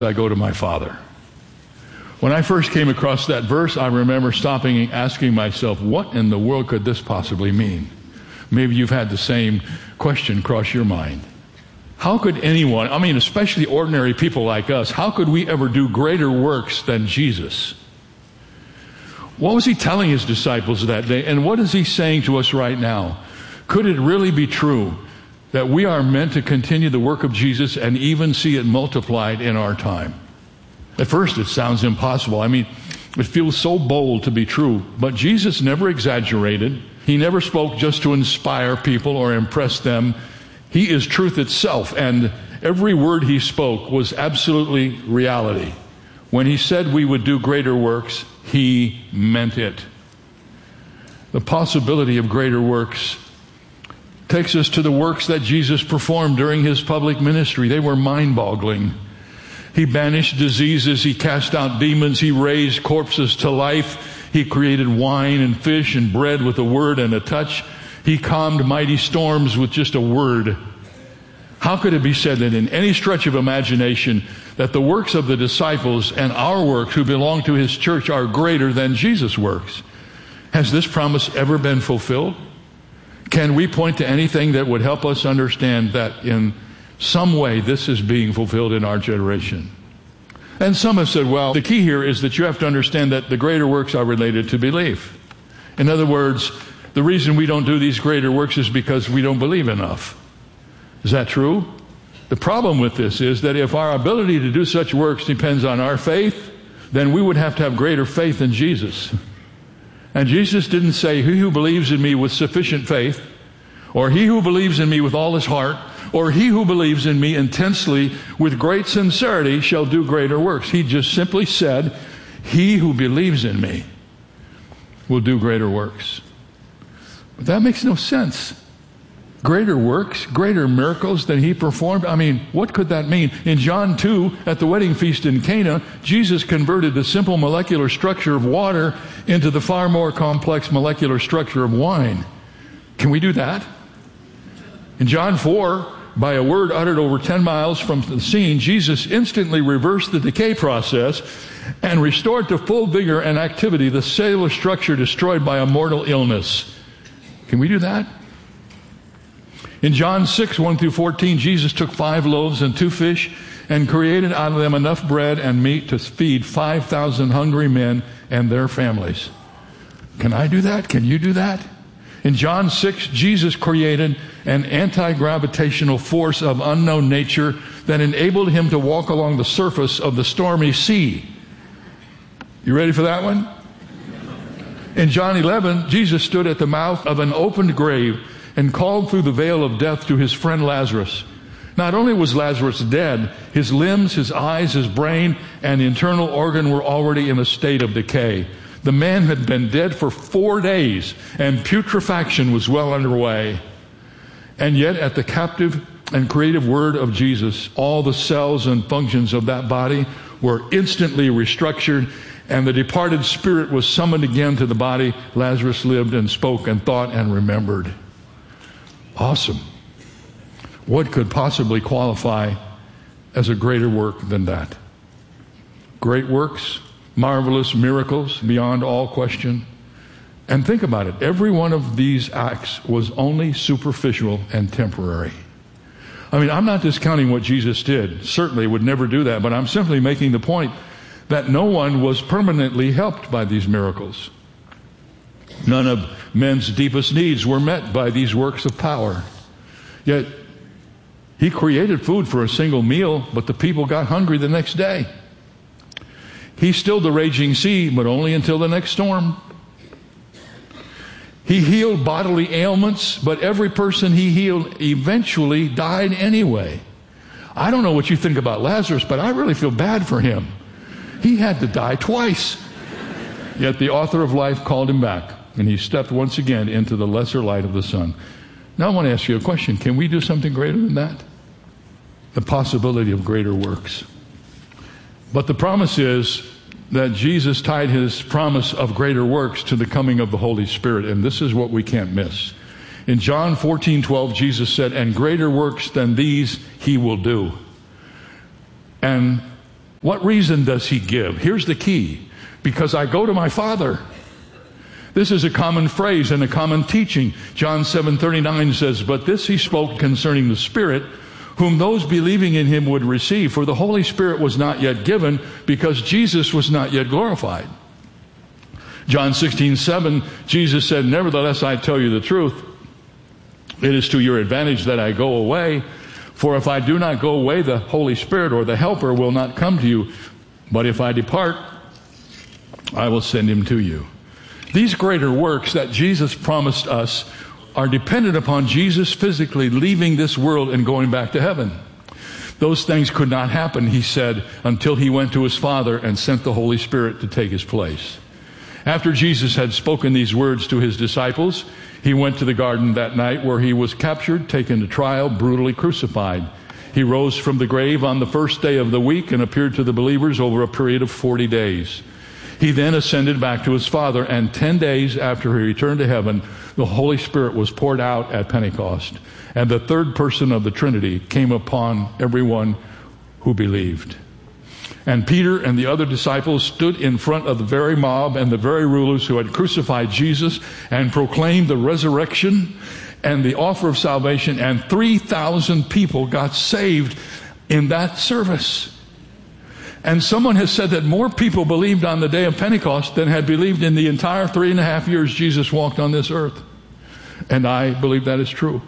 I go to my Father. When I first came across that verse, I remember stopping and asking myself, what in the world could this possibly mean? Maybe you've had the same question cross your mind. How could anyone, especially ordinary people like us, how could we ever do greater works than Jesus? What was he telling his disciples that day, and what is he saying to us right now? Could it really be true that we are meant to continue the work of Jesus and even see it multiplied in our time? At first, it sounds impossible. It feels so bold to be true. But Jesus never exaggerated. He never spoke just to inspire people or impress them. He is truth itself, and every word he spoke was absolutely reality. When he said we would do greater works, he meant it. The possibility of greater works takes us to the works that Jesus performed during his public ministry. They were mind-boggling. He banished diseases, he cast out demons, he raised corpses to life, he created wine and fish and bread with a word and a touch. He calmed mighty storms with just a word. How could it be said that in any stretch of imagination that the works of the disciples and our works who belong to his church are greater than Jesus' works? Has this promise ever been fulfilled? Can we point to anything that would help us understand that in some way this is being fulfilled in our generation? And some have said, well, the key here is that you have to understand that the greater works are related to belief. In other words, the reason we don't do these greater works is because we don't believe enough. Is that true? The problem with this is that if our ability to do such works depends on our faith, then we would have to have greater faith in Jesus. And Jesus didn't say, he who believes in me with sufficient faith, or he who believes in me with all his heart, or he who believes in me intensely with great sincerity shall do greater works. He just simply said, he who believes in me will do greater works. But that makes no sense. Greater works, greater miracles than he performed. What could that mean? In John 2, at the wedding feast in Cana, Jesus converted the simple molecular structure of water into the far more complex molecular structure of wine. Can we do that? In John 4, by a word uttered over 10 miles from the scene, Jesus instantly reversed the decay process and restored to full vigor and activity the cellular structure destroyed by a mortal illness. Can we do that? In John 6, 1 through 14, Jesus took 5 loaves and 2 fish and created out of them enough bread and meat to feed 5,000 hungry men and their families. Can I do that? Can you do that? In John 6, Jesus created an anti-gravitational force of unknown nature that enabled him to walk along the surface of the stormy sea. You ready for that one? In John 11, Jesus stood at the mouth of an opened grave and called through the veil of death to his friend Lazarus. Not only was Lazarus dead, his limbs, his eyes, his brain, and internal organ were already in a state of decay. The man had been dead for 4 days, and putrefaction was well underway. And yet, at the captive and creative word of Jesus, all the cells and functions of that body were instantly restructured, and the departed spirit was summoned again to the body. Lazarus lived and spoke and thought and remembered. Awesome. What could possibly qualify as a greater work than that? Great works, marvelous miracles beyond all question. And think about it. Every one of these acts was only superficial and temporary. I'm not discounting what Jesus did. Certainly would never do that. But I'm simply making the point that no one was permanently helped by these miracles. None of men's deepest needs were met by these works of power. Yet, he created food for a single meal, but the people got hungry the next day. He stilled the raging sea, but only until the next storm. He healed bodily ailments, but every person he healed eventually died anyway. I don't know what you think about Lazarus, but I really feel bad for him. He had to die twice. Yet the author of life called him back, and he stepped once again into the lesser light of the sun. Now I want to ask you a question. Can we do something greater than that? The possibility of greater works. But the promise is that Jesus tied his promise of greater works to the coming of the Holy Spirit, and this is what we can't miss. In John 14:12, Jesus said, "And greater works than these he will do." And What reason does he give? Here's the key. Because I go to my Father. This is a common phrase and a common teaching. John 7:39 says, "But this he spoke concerning the Spirit, whom those believing in him would receive. For the Holy Spirit was not yet given, because Jesus was not yet glorified." John 16:7, Jesus said, "Nevertheless, I tell you the truth. It is to your advantage that I go away. For if I do not go away, the Holy Spirit or the Helper will not come to you. But if I depart, I will send him to you." These greater works that Jesus promised us are dependent upon Jesus physically leaving this world and going back to heaven. Those things could not happen, he said, until he went to his Father and sent the Holy Spirit to take his place. After Jesus had spoken these words to his disciples, he went to the garden that night, where he was captured, taken to trial, brutally crucified. He rose from the grave on the first day of the week and appeared to the believers over a period of 40 days. He then ascended back to his Father, and 10 days after he returned to heaven, the Holy Spirit was poured out at Pentecost, and the third person of the Trinity came upon everyone who believed. And Peter and the other disciples stood in front of the very mob and the very rulers who had crucified Jesus and proclaimed the resurrection and the offer of salvation, and 3,000 people got saved in that service. And someone has said that more people believed on the day of Pentecost than had believed in the entire 3.5 years Jesus walked on this earth. And I believe that is true.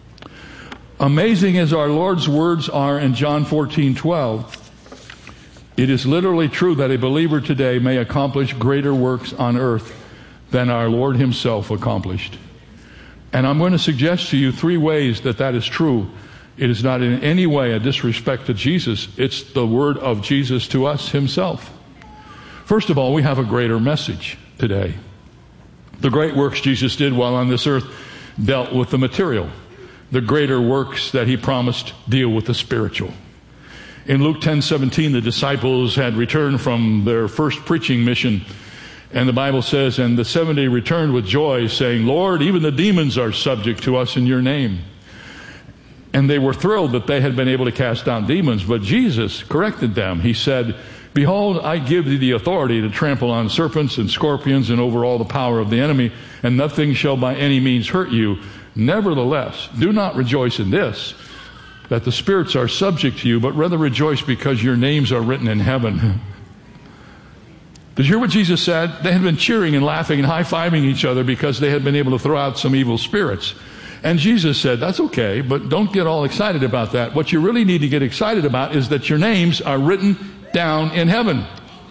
Amazing as our Lord's words are in John 14:12, it is literally true that a believer today may accomplish greater works on earth than our Lord himself accomplished. And I'm going to suggest to you 3 ways that that is true. It is not in any way a disrespect to Jesus. It's the word of Jesus to us himself. First of all, we have a greater message today. The great works Jesus did while on this earth dealt with the material. The greater works that he promised deal with the spiritual. In Luke 10:17, the disciples had returned from their first preaching mission. And the Bible says, "And the 70 returned with joy, saying, 'Lord, even the demons are subject to us in your name.' And they were thrilled that they had been able to cast down demons. But Jesus corrected them. He said, 'Behold, I give thee the authority to trample on serpents and scorpions and over all the power of the enemy, and nothing shall by any means hurt you. Nevertheless, do not rejoice in this, that the spirits are subject to you, but rather rejoice because your names are written in heaven.'" Did you hear what Jesus said? They had been cheering and laughing and high-fiving each other because they had been able to throw out some evil spirits. And Jesus said, "That's okay, but don't get all excited about that. What you really need to get excited about is that your names are written down in heaven."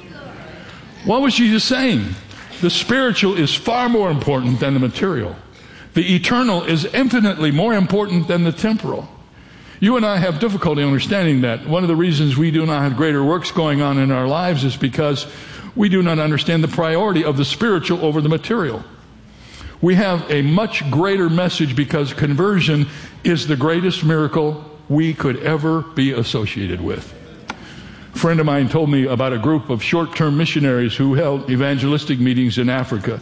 What was Jesus saying? The spiritual is far more important than the material. The eternal is infinitely more important than the temporal. You and I have difficulty understanding that. One of the reasons we do not have greater works going on in our lives is because we do not understand the priority of the spiritual over the material. We have a much greater message because conversion is the greatest miracle we could ever be associated with. A friend of mine told me about a group of short-term missionaries who held evangelistic meetings in Africa.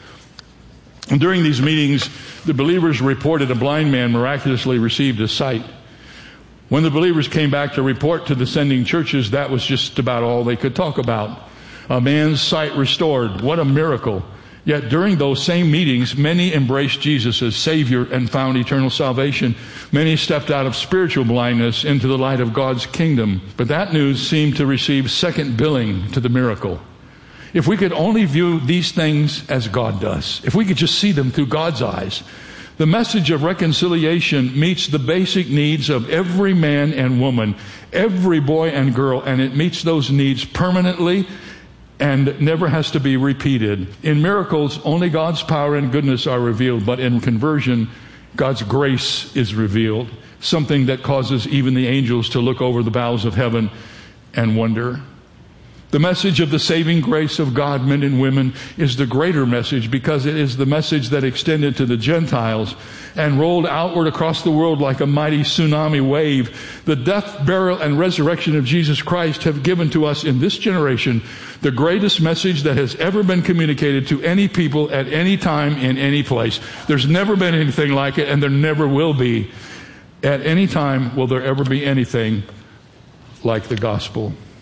And during these meetings, the believers reported a blind man miraculously received his sight. When the believers came back to report to the sending churches, that was just about all they could talk about. A man's sight restored. What a miracle. Yet during those same meetings, many embraced Jesus as Savior and found eternal salvation. Many stepped out of spiritual blindness into the light of God's kingdom. But that news seemed to receive second billing to the miracle. If we could only view these things as God does, if we could just see them through God's eyes, the message of reconciliation meets the basic needs of every man and woman, every boy and girl, and it meets those needs permanently and never has to be repeated. In miracles, only God's power and goodness are revealed, but in conversion, God's grace is revealed, something that causes even the angels to look over the bowels of heaven and wonder. The message of the saving grace of God, men and women, is the greater message because it is the message that extended to the Gentiles and rolled outward across the world like a mighty tsunami wave. The death, burial, and resurrection of Jesus Christ have given to us in this generation the greatest message that has ever been communicated to any people at any time in any place. There's never been anything like it, and there never will be. At any time will there ever be anything like the gospel.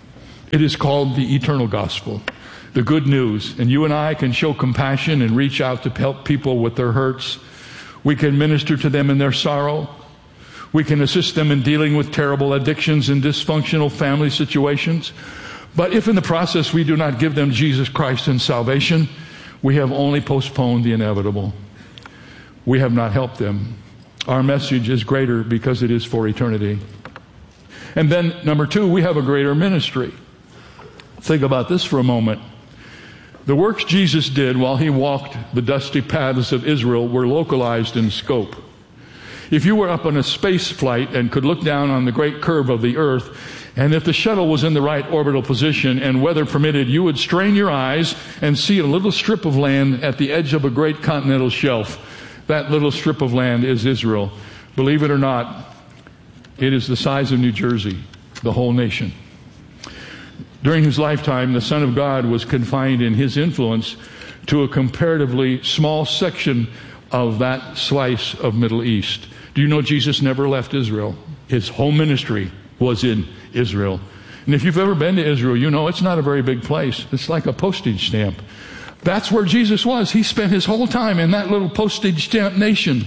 It is called the eternal gospel, the good news. And you and I can show compassion and reach out to help people with their hurts. We can minister to them in their sorrow. We can assist them in dealing with terrible addictions and dysfunctional family situations. But if in the process we do not give them Jesus Christ and salvation, we have only postponed the inevitable. We have not helped them. Our message is greater because it is for eternity. And then, number two, we have a greater ministry. Think about this for a moment. The works Jesus did while he walked the dusty paths of Israel were localized in scope. If you were up on a space flight and could look down on the great curve of the earth, and if the shuttle was in the right orbital position and weather permitted, you would strain your eyes and see a little strip of land at the edge of a great continental shelf. That little strip of land is Israel. Believe it or not, it is the size of New Jersey, the whole nation. During his lifetime, the Son of God was confined in his influence to a comparatively small section of that slice of Middle East. Do you know Jesus never left Israel? His whole ministry was in Israel. And if you've ever been to Israel, you know it's not a very big place. It's like a postage stamp. That's where Jesus was. He spent his whole time in that little postage stamp nation.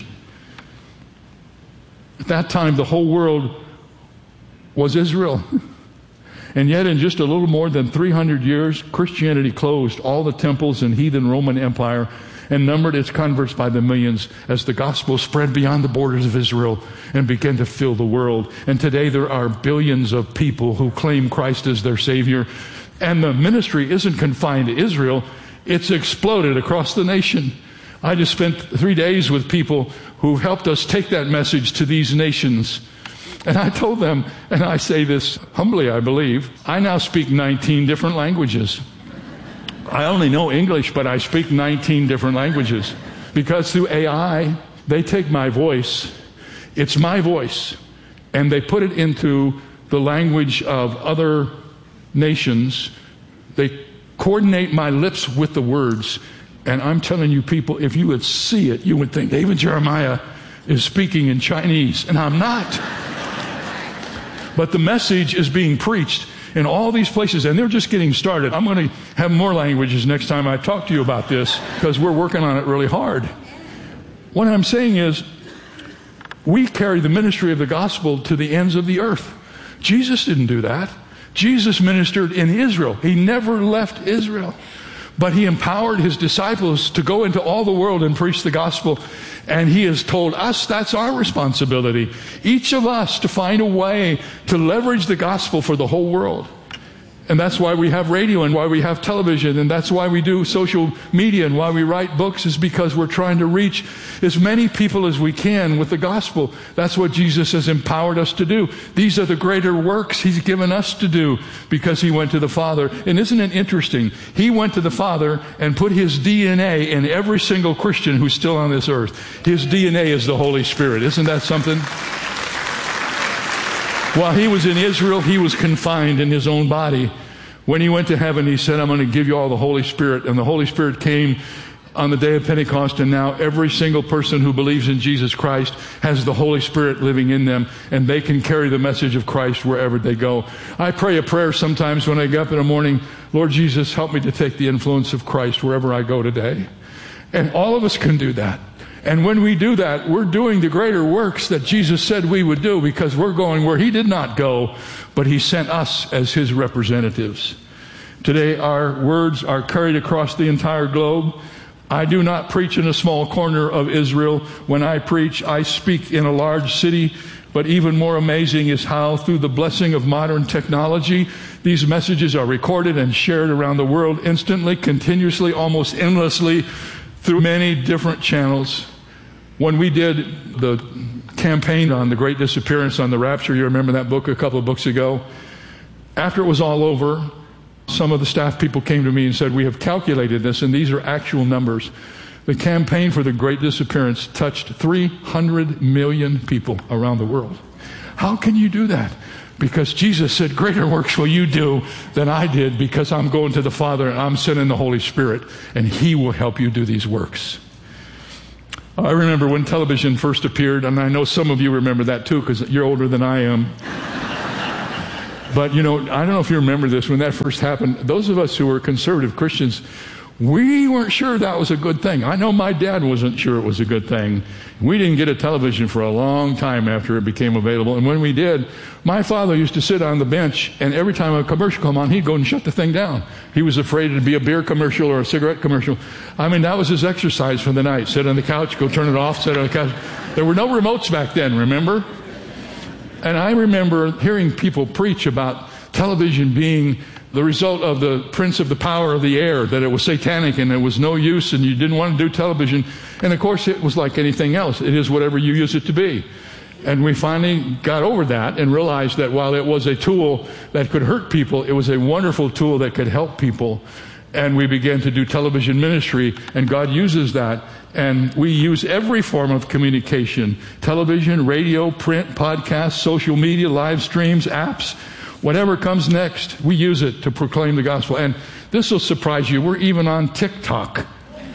At that time, the whole world was Israel. And yet, in just a little more than 300 years, Christianity closed all the temples in heathen Roman Empire and numbered its converts by the millions as the gospel spread beyond the borders of Israel and began to fill the world. And today there are billions of people who claim Christ as their Savior. And the ministry isn't confined to Israel. It's exploded across the nation. I just spent 3 days with people who've helped us take that message to these nations. And I told them, and I say this humbly, I believe, I now speak 19 different languages. I only know English, but I speak 19 different languages. Because through AI, they take my voice, it's my voice, and they put it into the language of other nations. They coordinate my lips with the words. And I'm telling you people, if you would see it, you would think David Jeremiah is speaking in Chinese, and I'm not. But the message is being preached in all these places, and they're just getting started. I'm going to have more languages next time I talk to you about this, because we're working on it really hard. What I'm saying is, we carry the ministry of the gospel to the ends of the earth. Jesus didn't do that. Jesus ministered in Israel. He never left Israel. But he empowered his disciples to go into all the world and preach the gospel. And he has told us that's our responsibility. Each of us to find a way to leverage the gospel for the whole world. And that's why we have radio and why we have television, and that's why we do social media and why we write books, is because we're trying to reach as many people as we can with the gospel. That's what Jesus has empowered us to do. These are the greater works he's given us to do because he went to the Father. And isn't it interesting? He went to the Father and put his DNA in every single Christian who's still on this earth. His DNA is the Holy Spirit. Isn't that something? While he was in Israel, he was confined in his own body. When he went to heaven, he said, I'm going to give you all the Holy Spirit. And the Holy Spirit came on the day of Pentecost, and now every single person who believes in Jesus Christ has the Holy Spirit living in them, and they can carry the message of Christ wherever they go. I pray a prayer sometimes when I get up in the morning, Lord Jesus, help me to take the influence of Christ wherever I go today. And all of us can do that. And when we do that, we're doing the greater works that Jesus said we would do, because we're going where he did not go, but he sent us as his representatives. Today, our words are carried across the entire globe. I do not preach in a small corner of Israel. When I preach, I speak in a large city. But even more amazing is how, through the blessing of modern technology, these messages are recorded and shared around the world instantly, continuously, almost endlessly, through many different channels. When we did the campaign on the Great Disappearance, on the Rapture, you remember that book a couple of books ago? After it was all over, some of the staff people came to me and said, we have calculated this, and these are actual numbers. The campaign for the Great Disappearance touched 300 million people around the world. How can you do that? Because Jesus said, greater works will you do than I did, because I'm going to the Father and I'm sending the Holy Spirit, and he will help you do these works. I remember when television first appeared, and I know some of you remember that too, because you're older than I am. But, I don't know if you remember this, when that first happened, those of us who were conservative Christians, we weren't sure that was a good thing. I know my dad wasn't sure it was a good thing. We didn't get a television for a long time after it became available. And when we did, my father used to sit on the bench, and every time a commercial came on, he'd go and shut the thing down. He was afraid it'd be a beer commercial or a cigarette commercial. I mean, that was his exercise for the night. Sit on the couch, go turn it off, sit on the couch. There were no remotes back then, remember? And I remember hearing people preach about television being the result of the prince of the power of the air, that it was satanic and it was no use and you didn't want to do television. And of course it was like anything else. It is whatever you use it to be. And we finally got over that and realized that while it was a tool that could hurt people, it was a wonderful tool that could help people. And we began to do television ministry, and God uses that. And we use every form of communication: television, radio, print, podcasts, social media, live streams, apps. Whatever comes next, we use it to proclaim the gospel. And this will surprise you. We're even on TikTok.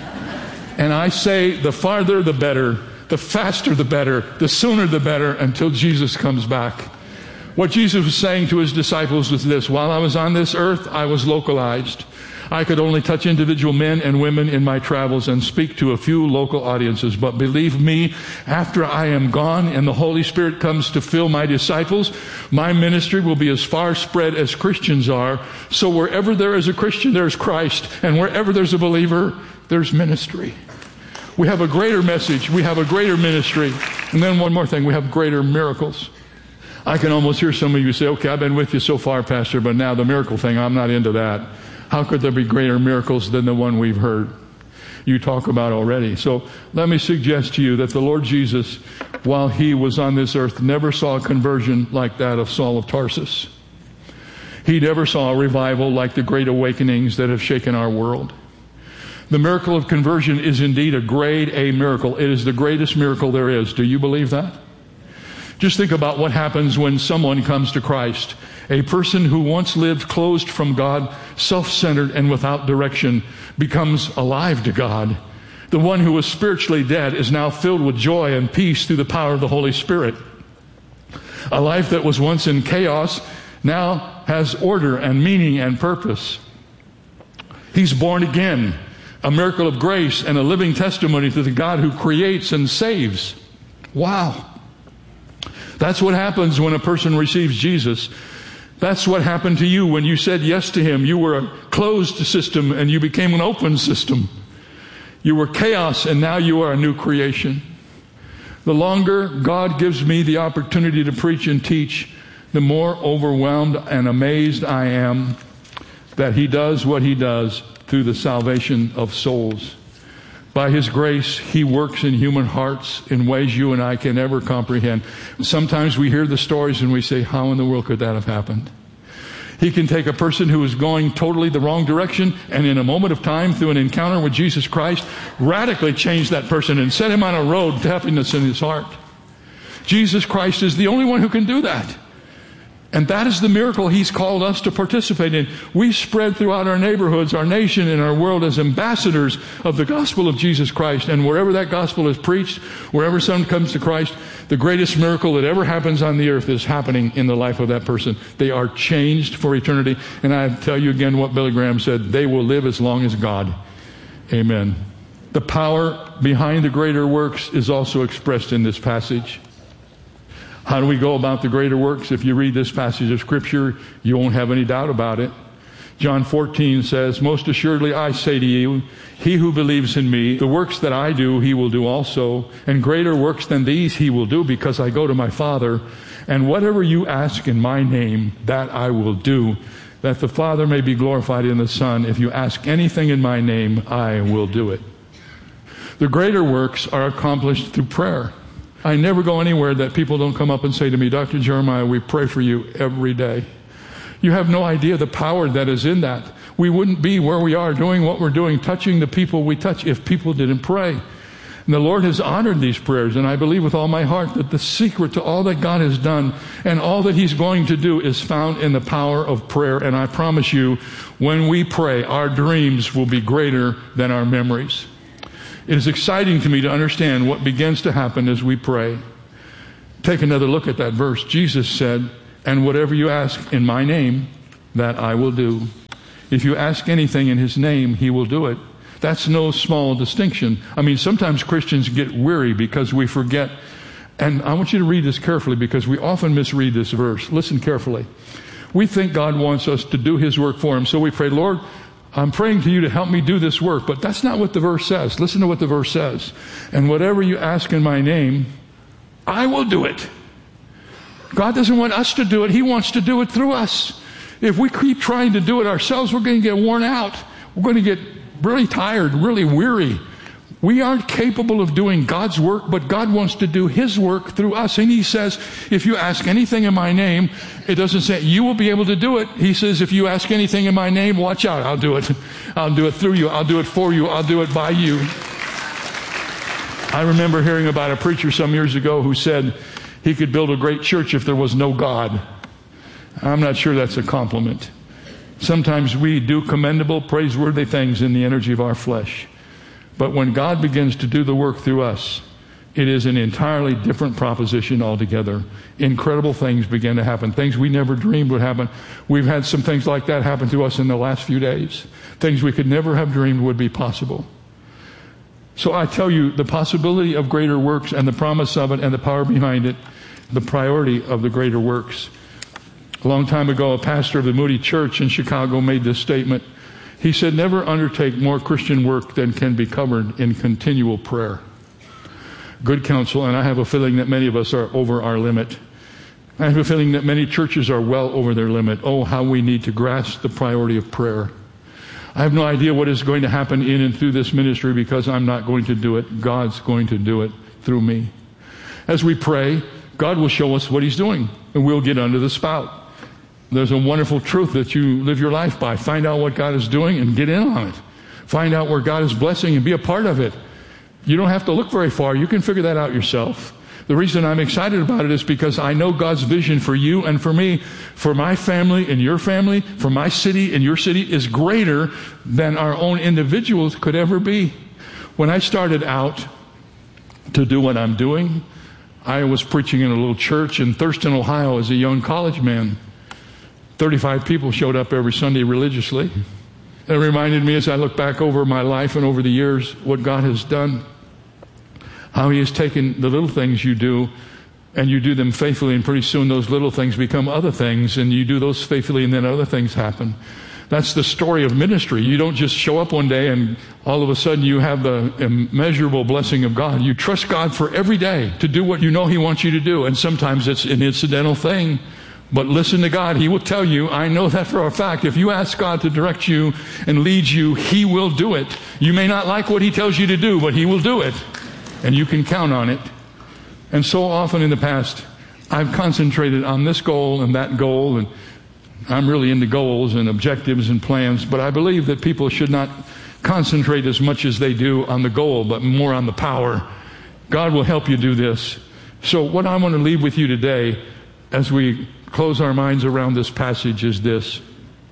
And I say the farther the better, the faster the better, the sooner the better, until Jesus comes back. What Jesus was saying to his disciples was this: while I was on this earth, I was localized. I could only touch individual men and women in my travels and speak to a few local audiences. But believe me, after I am gone and the Holy Spirit comes to fill my disciples, my ministry will be as far spread as Christians are. So wherever there is a Christian, there's Christ. And wherever there's a believer, there's ministry. We have a greater message. We have a greater ministry. And then one more thing, we have greater miracles. I can almost hear some of you say, okay, I've been with you so far, Pastor, but now the miracle thing, I'm not into that. How could there be greater miracles than the one we've heard you talk about already? So let me suggest to you that the Lord Jesus, while he was on this earth, never saw a conversion like that of Saul of Tarsus. He never saw a revival like the great awakenings that have shaken our world. The miracle of conversion is indeed a grade A miracle. It is the greatest miracle there is. Do you believe that? Just think about what happens when someone comes to Christ. A person who once lived closed from God, self-centered and without direction, becomes alive to God. The one who was spiritually dead is now filled with joy and peace through the power of the Holy Spirit. A life that was once in chaos now has order and meaning and purpose. He's born again, a miracle of grace and a living testimony to the God who creates and saves. Wow. That's what happens when a person receives Jesus. That's what happened to you when you said yes to him. You were a closed system and you became an open system. You were chaos and now you are a new creation. The longer God gives me the opportunity to preach and teach, the more overwhelmed and amazed I am that he does what he does through the salvation of souls. By his grace, he works in human hearts in ways you and I can never comprehend. Sometimes we hear the stories and we say, how in the world could that have happened? He can take a person who is going totally the wrong direction and in a moment of time, through an encounter with Jesus Christ, radically change that person and set him on a road to happiness in his heart. Jesus Christ is the only one who can do that. And that is the miracle he's called us to participate in. We spread throughout our neighborhoods, our nation, and our world as ambassadors of the gospel of Jesus Christ. And wherever that gospel is preached, wherever someone comes to Christ, the greatest miracle that ever happens on the earth is happening in the life of that person. They are changed for eternity. And I tell you again what Billy Graham said, they will live as long as God. Amen. The power behind the greater works is also expressed in this passage. How do we go about the greater works? If you read this passage of Scripture, you won't have any doubt about it. John 14 says, most assuredly I say to you, he who believes in me, the works that I do, he will do also. And greater works than these he will do, because I go to my Father. And whatever you ask in my name, that I will do, that the Father may be glorified in the Son. If you ask anything in my name, I will do it. The greater works are accomplished through prayer. I never go anywhere that people don't come up and say to me, Dr. Jeremiah, we pray for you every day. You have no idea the power that is in that. We wouldn't be where we are doing what we're doing, touching the people we touch, if people didn't pray. And the Lord has honored these prayers, and I believe with all my heart that the secret to all that God has done and all that he's going to do is found in the power of prayer. And I promise you, when we pray, our dreams will be greater than our memories. It is exciting to me to understand what begins to happen as we pray. Take another look at that verse. Jesus said, And whatever you ask in my name, that I will do. If you ask anything in his name, he will do it. That's no small distinction. I mean, sometimes Christians get weary because we forget. And I want you to read this carefully because we often misread this verse. Listen carefully. We think God wants us to do his work for him. So we pray, Lord, I'm praying to you to help me do this work. But that's not what the verse says. Listen to what the verse says. And whatever you ask in my name, I will do it. God doesn't want us to do it. He wants to do it through us. If we keep trying to do it ourselves, we're going to get worn out. We're going to get really tired, really weary. We aren't capable of doing God's work, but God wants to do his work through us. And he says, if you ask anything in my name, it doesn't say you will be able to do it. He says, if you ask anything in my name, watch out, I'll do it. I'll do it through you. I'll do it for you. I'll do it by you. I remember hearing about a preacher some years ago who said he could build a great church if there was no God. I'm not sure that's a compliment. Sometimes we do commendable, praiseworthy things in the energy of our flesh. But when God begins to do the work through us, it is an entirely different proposition altogether. Incredible things begin to happen. Things we never dreamed would happen. We've had some things like that happen to us in the last few days. Things we could never have dreamed would be possible. So I tell you, the possibility of greater works and the promise of it and the power behind it, the priority of the greater works. A long time ago, a pastor of the Moody Church in Chicago made this statement. He said, never undertake more Christian work than can be covered in continual prayer. Good counsel, and I have a feeling that many of us are over our limit. I have a feeling that many churches are well over their limit. Oh, how we need to grasp the priority of prayer. I have no idea what is going to happen in and through this ministry because I'm not going to do it. God's going to do it through me. As we pray, God will show us what he's doing, and we'll get under the spout. There's a wonderful truth that you live your life by. Find out what God is doing and get in on it. Find out where God is blessing and be a part of it. You don't have to look very far. You can figure that out yourself. The reason I'm excited about it is because I know God's vision for you and for me, for my family and your family, for my city and your city is greater than our own individuals could ever be. When I started out to do what I'm doing, I was preaching in a little church in Thurston, Ohio as a young college man. 35 people showed up every Sunday religiously. It reminded me as I look back over my life and over the years what God has done, how he has taken the little things you do and you do them faithfully, and pretty soon those little things become other things, and you do those faithfully and then other things happen. That's the story of ministry. You don't just show up one day and all of a sudden you have the immeasurable blessing of God. You trust God for every day to do what you know he wants you to do, and sometimes it's an incidental thing. But listen to God. He will tell you, I know that for a fact, if you ask God to direct you and lead you, he will do it. You may not like what he tells you to do, but he will do it. And you can count on it. And so often in the past, I've concentrated on this goal and that goal, and I'm really into goals and objectives and plans, but I believe that people should not concentrate as much as they do on the goal, but more on the power. God will help you do this. So what I want to leave with you today as we close our minds around this passage is this.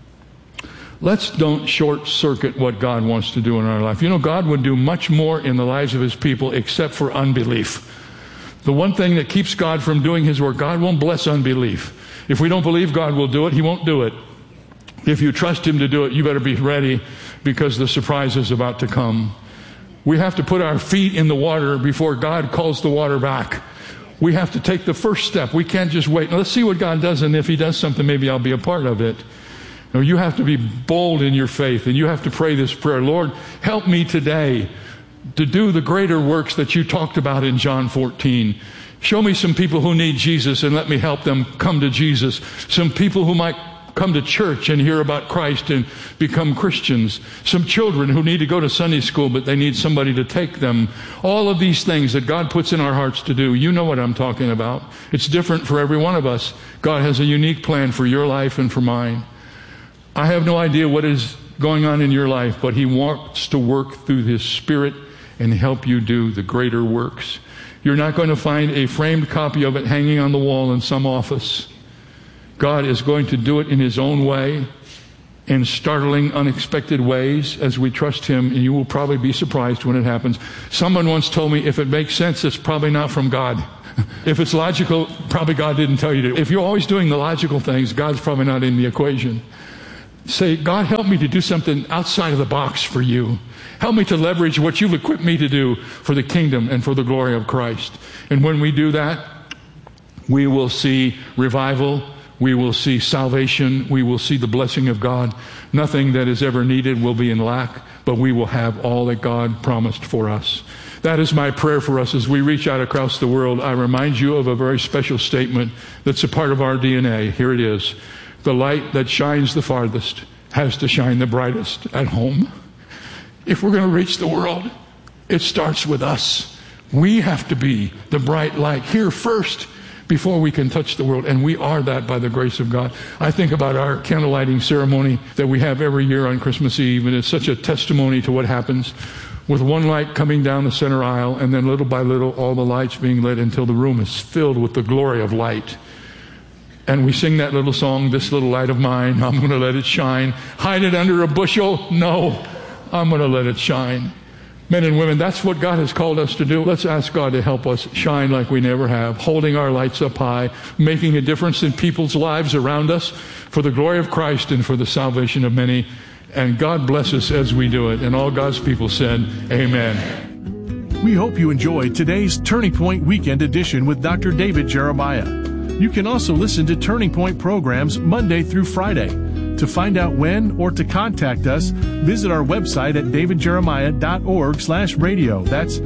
Let's don't short circuit what God wants to do in our life. You know, God would do much more in the lives of his people except for unbelief. The one thing that keeps God from doing his work, God won't bless unbelief. If we don't believe God will do it, he won't do it. If you trust him to do it, you better be ready because the surprise is about to come. We have to put our feet in the water before God calls the water back. We have to take the first step. We can't just wait. Now, let's see what God does, and if he does something, maybe I'll be a part of it. No, you have to be bold in your faith, and you have to pray this prayer. Lord, help me today to do the greater works that you talked about in John 14. Show me some people who need Jesus, and let me help them come to Jesus. Some people who might come to church and hear about Christ and become Christians. Some children who need to go to Sunday school, but they need somebody to take them. All of these things that God puts in our hearts to do. You know what I'm talking about. It's different for every one of us. God has a unique plan for your life and for mine. I have no idea what is going on in your life, but he wants to work through his Spirit and help you do the greater works. You're not going to find a framed copy of it hanging on the wall in some office. God is going to do it in his own way, in startling, unexpected ways as we trust him, and you will probably be surprised when it happens. Someone once told me, if it makes sense, it's probably not from God. If it's logical, probably God didn't tell you to. If you're always doing the logical things, God's probably not in the equation. Say, God, help me to do something outside of the box for you. Help me to leverage what you've equipped me to do for the kingdom and for the glory of Christ. And when we do that, we will see revival. We will see salvation. We will see the blessing of God. Nothing that is ever needed will be in lack, but we will have all that God promised for us. That is my prayer for us as we reach out across the world. I remind you of a very special statement that's a part of our DNA. Here it is. The light that shines the farthest has to shine the brightest at home. If we're going to reach the world, it starts with us. We have to be the bright light here first before we can touch the world, and we are that by the grace of God. I think about our candle lighting ceremony that we have every year on Christmas Eve, and it's such a testimony to what happens with one light coming down the center aisle, and then little by little all the lights being lit until the room is filled with the glory of light. And we sing that little song, "This little light of mine, I'm going to let it shine. Hide it under a bushel? No, I'm going to let it shine." Men and women, that's what God has called us to do. Let's ask God to help us shine like we never have, holding our lights up high, making a difference in people's lives around us for the glory of Christ and for the salvation of many. And God bless us as we do it. And all God's people said, amen. We hope you enjoyed today's Turning Point Weekend Edition with Dr. David Jeremiah. You can also listen to Turning Point programs Monday through Friday. To find out when or to contact us, visit our website at davidjeremiah.org/radio. That's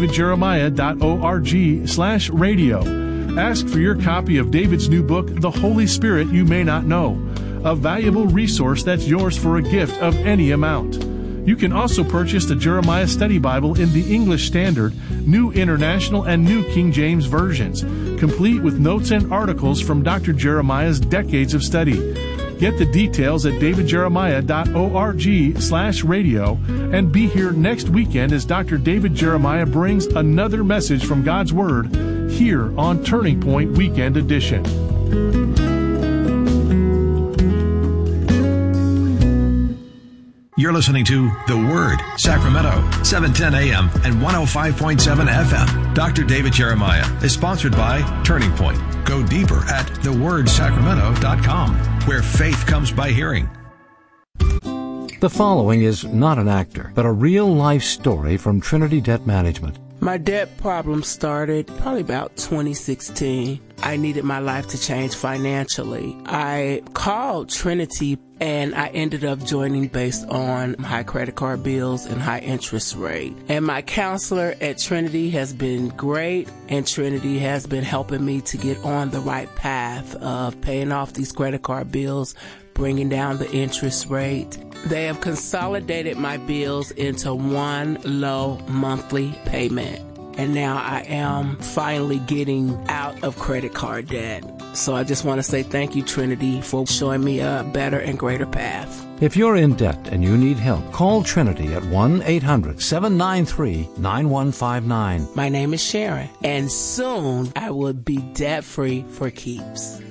davidjeremiah.org/radio. Ask for your copy of David's new book, The Holy Spirit You May Not Know, a valuable resource that's yours for a gift of any amount. You can also purchase the Jeremiah Study Bible in the English Standard, New International, and New King James versions, complete with notes and articles from Dr. Jeremiah's decades of study. Get the details at davidjeremiah.org/radio and be here next weekend as Dr. David Jeremiah brings another message from God's Word here on Turning Point Weekend Edition. You're listening to The Word, Sacramento, 710 AM and 105.7 FM. Dr. David Jeremiah is sponsored by Turning Point. Go deeper at thewordsacramento.com, where faith comes by hearing. The following is not an actor, but a real-life story from Trinity Debt Management. My debt problem started probably about 2016. I needed my life to change financially. I called Trinity and I ended up joining based on high credit card bills and high interest rate. And my counselor at Trinity has been great, and Trinity has been helping me to get on the right path of paying off these credit card bills, bringing down the interest rate. They have consolidated my bills into one low monthly payment. And now I am finally getting out of credit card debt. So I just want to say thank you, Trinity, for showing me a better and greater path. If you're in debt and you need help, call Trinity at 1-800-793-9159. My name is Sharon, and soon I will be debt-free for keeps.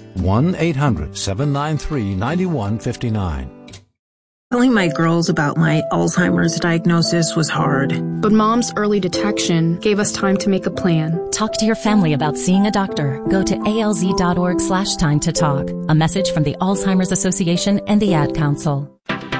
1-800-793-9159. Telling my girls about my Alzheimer's diagnosis was hard. But Mom's early detection gave us time to make a plan. Talk to your family about seeing a doctor. Go to alz.org/time to talk. A message from the Alzheimer's Association and the Ad Council.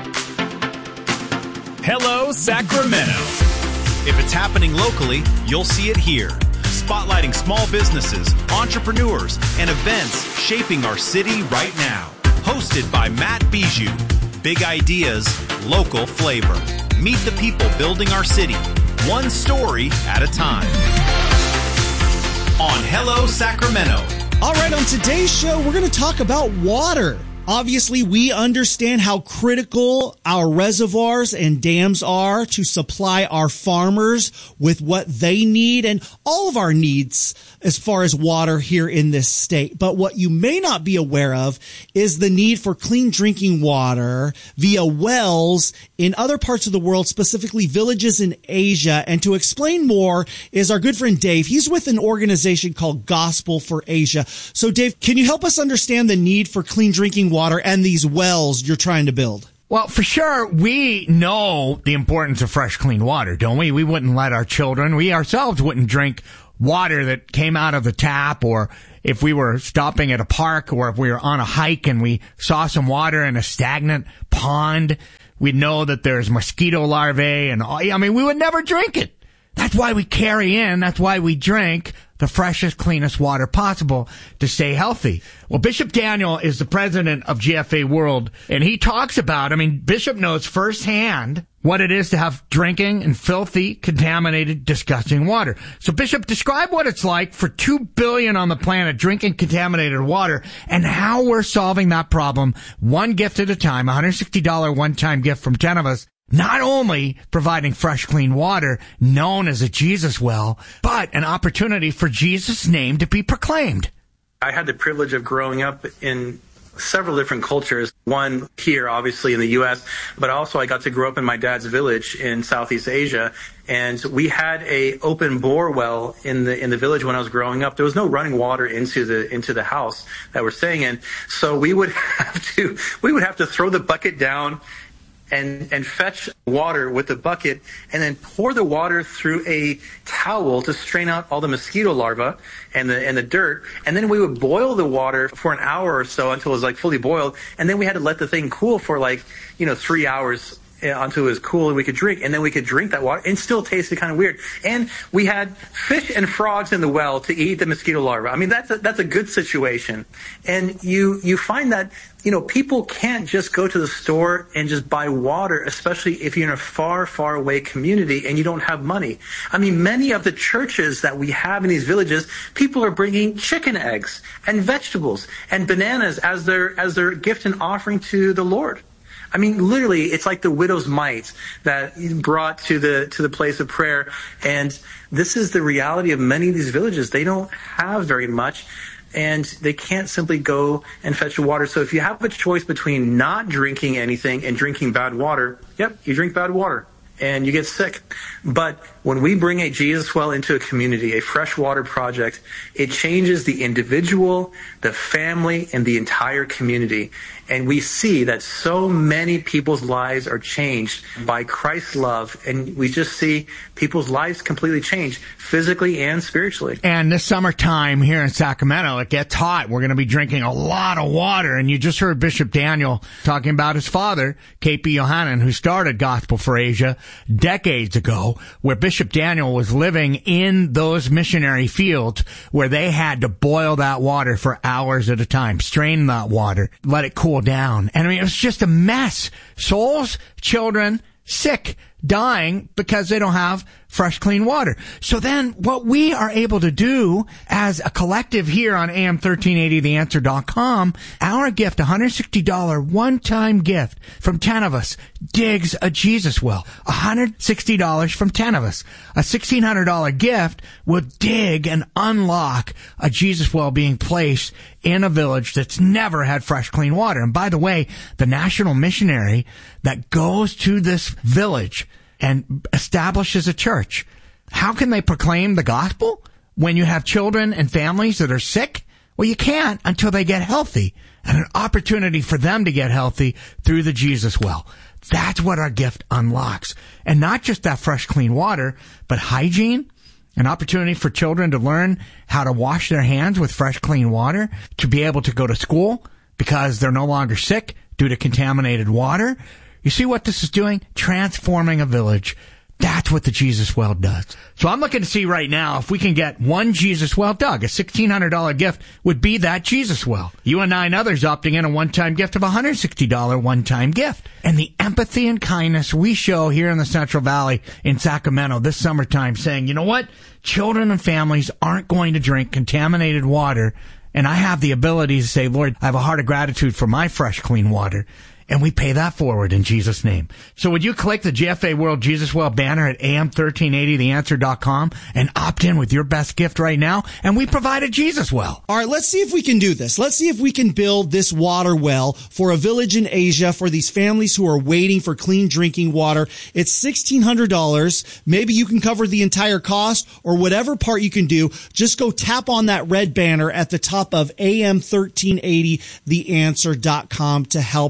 Hello, Sacramento. If it's happening locally, you'll see it here. Spotlighting small businesses, entrepreneurs, and events shaping our city right now. Hosted by Matt Bijou. Big ideas, local flavor. Meet the people building our city, one story at a time. On Hello, Sacramento. All right, on today's show, we're going to talk about water. Obviously, we understand how critical our reservoirs and dams are to supply our farmers with what they need and all of our needs as far as water here in this state. But what you may not be aware of is the need for clean drinking water via wells in other parts of the world, specifically villages in Asia. And to explain more is our good friend Dave. He's with an organization called Gospel for Asia. So Dave, can you help us understand the need for clean drinking water and these wells you're trying to build? Well, for sure, we know the importance of fresh, clean water, don't we? We wouldn't let our children, we ourselves wouldn't drink water that came out of the tap, or if we were stopping at a park, or if we were on a hike and we saw some water in a stagnant pond, we'd know that there's mosquito larvae and all. I mean, we would never drink it. That's why we that's why we drink the freshest, cleanest water possible to stay healthy. Well, Bishop Daniel is the president of GFA World, and he talks about, Bishop knows firsthand what it is to have drinking and filthy, contaminated, disgusting water. So, Bishop, describe what it's like for 2 billion on the planet drinking contaminated water and how we're solving that problem one gift at a time, $160 one-time gift from 10 of us. Not only providing fresh, clean water, known as a Jesus well, but an opportunity for Jesus' name to be proclaimed. I had the privilege of growing up in several different cultures. One here, obviously, in the U.S., but also I got to grow up in my dad's village in Southeast Asia. And we had a open bore well in the village when I was growing up. There was no running water into the house that we're staying in. So we would have to throw the bucket down and fetch water with the bucket and then pour the water through a towel to strain out all the mosquito larvae and the dirt. And then we would boil the water for an hour or so until it was fully boiled. And then we had to let the thing cool for 3 hours until it was cool and we could drink. And then we could drink that water and still tasted kind of weird. And we had fish and frogs in the well to eat the mosquito larvae. That's a good situation. And you find that, people can't just go to the store and just buy water, especially if you're in a far, far away community and you don't have money. Many of the churches that we have in these villages, people are bringing chicken eggs and vegetables and bananas as their gift and offering to the Lord. Literally, it's like the widow's mite that brought to the place of prayer. And this is the reality of many of these villages. They don't have very much, and they can't simply go and fetch water. So if you have a choice between not drinking anything and drinking bad water, you drink bad water and you get sick. But when we bring a Jesus well into a community, a freshwater project, it changes the individual, the family, and the entire community. And we see that so many people's lives are changed by Christ's love. And we just see people's lives completely change, physically and spiritually. And this summertime here in Sacramento, it gets hot. We're going to be drinking a lot of water. And you just heard Bishop Daniel talking about his father, K.P. Yohanan, who started Gospel for Asia decades ago, where Bishop Daniel was living in those missionary fields where they had to boil that water for hours at a time, strain that water, let it cool down. And it was just a mess. Souls, children, sick, dying because they don't have fresh, clean water. So then what we are able to do as a collective here on AM 1380theanswer.com, our gift, $160 one-time gift from 10 of us, digs a Jesus well. $160 from 10 of us. A $1,600 gift will dig and unlock a Jesus well being placed in a village that's never had fresh, clean water. And by the way, the national missionary that goes to this village and establishes a church, how can they proclaim the gospel when you have children and families that are sick? Well, you can't until they get healthy, and an opportunity for them to get healthy through the Jesus well. That's what our gift unlocks. And not just that fresh, clean water, but hygiene, an opportunity for children to learn how to wash their hands with fresh, clean water, to be able to go to school because they're no longer sick due to contaminated water. You see what this is doing? Transforming a village. That's what the Jesus Well does. So I'm looking to see right now if we can get one Jesus Well. Doug, a $1,600 gift would be that Jesus Well. You and 9 others opting in a one-time gift of $160 one-time gift. And the empathy and kindness we show here in the Central Valley in Sacramento this summertime, saying, you know what? Children and families aren't going to drink contaminated water. And I have the ability to say, Lord, I have a heart of gratitude for my fresh, clean water. And we pay that forward in Jesus' name. So would you click the GFA World Jesus Well banner at am1380theanswer.com and opt in with your best gift right now? And we provide a Jesus Well. All right, let's see if we can do this. Let's see if we can build this water well for a village in Asia for these families who are waiting for clean drinking water. It's $1,600. Maybe you can cover the entire cost or whatever part you can do. Just go tap on that red banner at the top of am1380theanswer.com to help and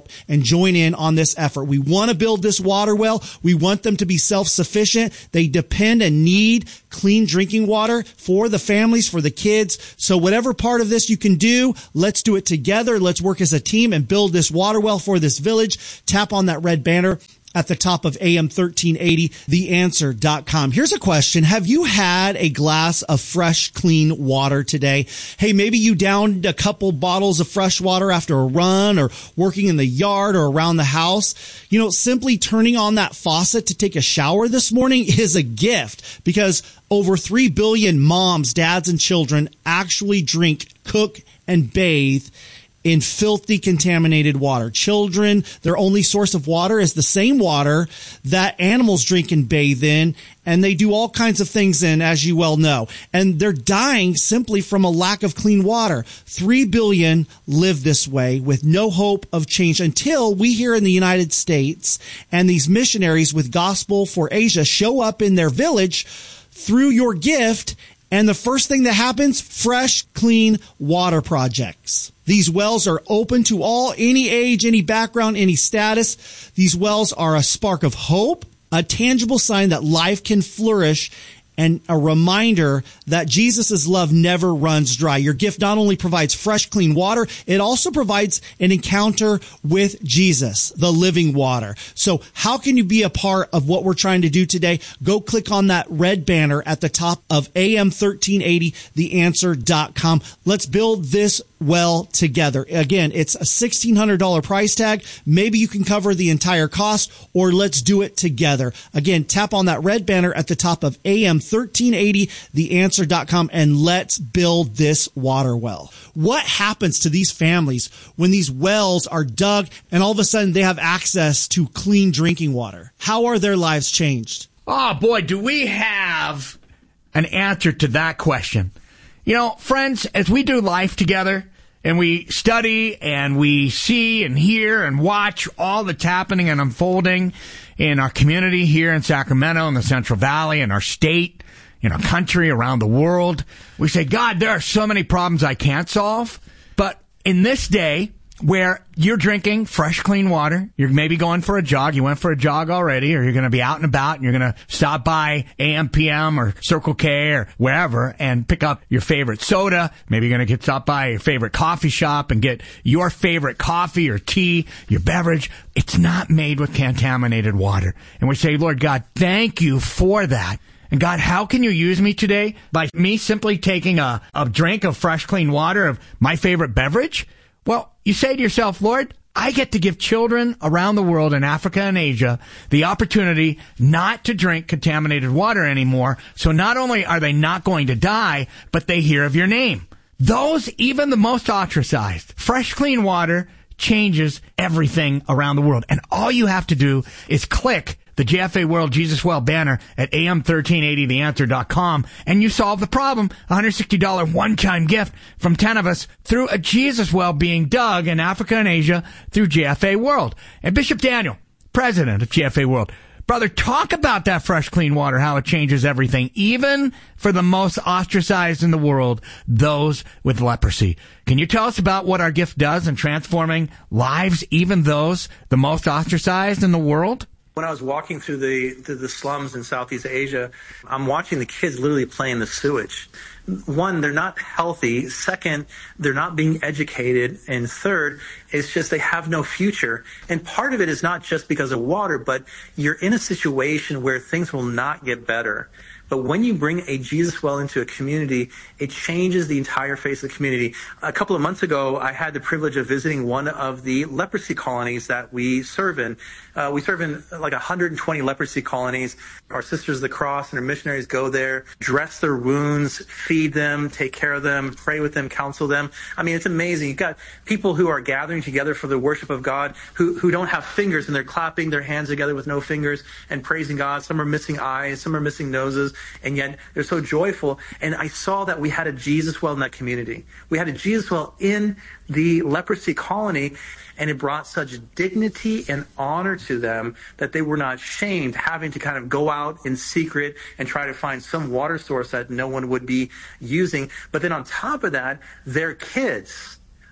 join in on this effort. We want to build this water well. We want them to be self-sufficient. They depend and need clean drinking water for the families, for the kids. So whatever part of this you can do, let's do it together. Let's work as a team and build this water well for this village. Tap on that red banner at the top of AM 1380, theanswer.com. Here's a question. Have you had a glass of fresh, clean water today? Hey, maybe you downed a couple bottles of fresh water after a run or working in the yard or around the house. You know, simply turning on that faucet to take a shower this morning is a gift, because over 3 billion moms, dads, and children actually drink, cook, and bathe in filthy, contaminated water. Children, their only source of water is the same water that animals drink and bathe in, and they do all kinds of things in, as you well know. And they're dying simply from a lack of clean water. 3 billion live this way with no hope of change until we here in the United States and these missionaries with Gospel for Asia show up in their village through your gift. And the first thing that happens, fresh, clean water projects. These wells are open to all, any age, any background, any status. These wells are a spark of hope, a tangible sign that life can flourish, and a reminder that Jesus' love never runs dry. Your gift not only provides fresh, clean water, it also provides an encounter with Jesus, the living water. So how can you be a part of what we're trying to do today? Go click on that red banner at the top of AM 1380, theanswer.com. Let's build this well together. Again, it's a $1,600 price tag. Maybe you can cover the entire cost, or let's do it together. Again, tap on that red banner at the top of AM 1380, theanswer.com, and let's build this water well. What happens to these families when these wells are dug and all of a sudden they have access to clean drinking water? How are their lives changed? Oh boy, do we have an answer to that question. You know, friends, as we do life together and we study and we see and hear and watch all that's happening and unfolding in our community here in Sacramento, in the Central Valley, in our state, in our country, around the world, we say, God, there are so many problems I can't solve. But in this day where you're drinking fresh, clean water, you're maybe going for a jog, you went for a jog already, or you're going to be out and about and you're going to stop by AM/PM or Circle K or wherever and pick up your favorite soda. Maybe you're going to stop by your favorite coffee shop and get your favorite coffee or tea, your beverage. It's not made with contaminated water. And we say, Lord God, thank you for that. And God, how can you use me today? By me simply taking a drink of fresh, clean water of my favorite beverage? Well, you say to yourself, Lord, I get to give children around the world in Africa and Asia the opportunity not to drink contaminated water anymore. So not only are they not going to die, but they hear of your name. Those, even the most ostracized, fresh, clean water changes everything around the world. And all you have to do is click the JFA World Jesus Well banner at AM1380theanswer.com, and you solve the problem. $160 one-time gift from 10 of us through a Jesus Well being dug in Africa and Asia through JFA World. And Bishop Daniel, president of JFA World, brother, talk about that fresh, clean water, how it changes everything, even for the most ostracized in the world, those with leprosy. Can you tell us about what our gift does in transforming lives, even those the most ostracized in the world? When I was walking through the slums in Southeast Asia, I'm watching the kids literally play in the sewage. One, they're not healthy. Second, they're not being educated. And third, it's just they have no future. And part of it is not just because of water, but you're in a situation where things will not get better. But when you bring a Jesus Well into a community, it changes the entire face of the community. A couple of months ago, I had the privilege of visiting one of the leprosy colonies that we serve in. We serve in like 120 leprosy colonies. Our Sisters of the Cross and our missionaries go there, dress their wounds, feed them, take care of them, pray with them, counsel them. I mean, it's amazing. You've got people who are gathering together for the worship of God who don't have fingers, and they're clapping their hands together with no fingers and praising God. Some are missing eyes, some are missing noses, and yet they're so joyful. And I saw that we had a Jesus Well in that community. We had a Jesus Well in the leprosy colony, and it brought such dignity and honor to them that they were not shamed having to kind of go out in secret and try to find some water source that no one would be using. But then on top of that, their kids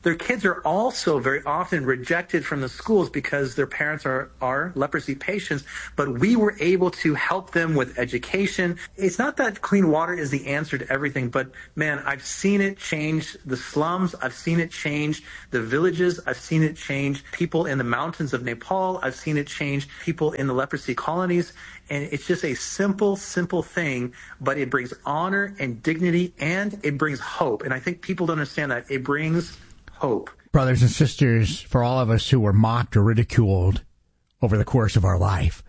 Their kids are also very often rejected from the schools because their parents are leprosy patients, but we were able to help them with education. It's not that clean water is the answer to everything, but man, I've seen it change the slums. I've seen it change the villages. I've seen it change people in the mountains of Nepal. I've seen it change people in the leprosy colonies. And it's just a simple thing, but it brings honor and dignity, and it brings hope. And I think people don't understand that. It brings hope. Brothers and sisters, for all of us who were mocked or ridiculed over the course of our life,